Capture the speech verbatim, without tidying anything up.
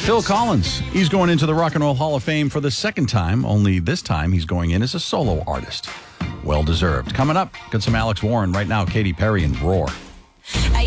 Phil Collins, he's going into the Rock and Roll Hall of Fame for the second time, only this time he's going in as a solo artist. Well deserved. Coming up, got some Alex Warren right now, Katy Perry and Roar.